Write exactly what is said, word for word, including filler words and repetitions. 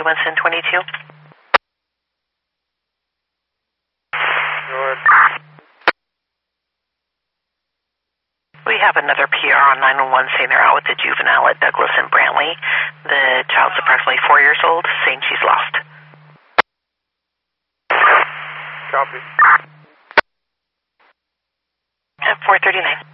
Winston twenty-two. We have another P R on nine one one saying they're out with the juvenile at Douglas and Brantley. The child's approximately four years old, saying she's lost. Copy. At four thirty-nine.